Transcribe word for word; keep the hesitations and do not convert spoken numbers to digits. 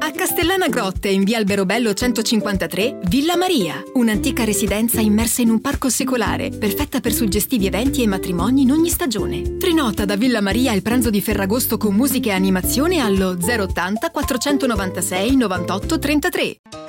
A Castellana Grotte, in via Alberobello centocinquantatré, Villa Maria, un'antica residenza immersa in un parco secolare, perfetta per suggestivi eventi e matrimoni in ogni stagione. Prenota da Villa Maria il pranzo di Ferragosto con musica e animazione allo zero ottanta quattrocentonovantasei novantotto trentatré.